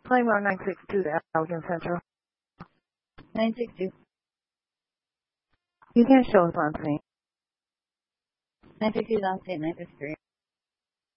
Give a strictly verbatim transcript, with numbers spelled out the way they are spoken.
Claim our nine six two to Elgin Central. nine six two. You can't show us on scene. nine six two is on scene, nine six three.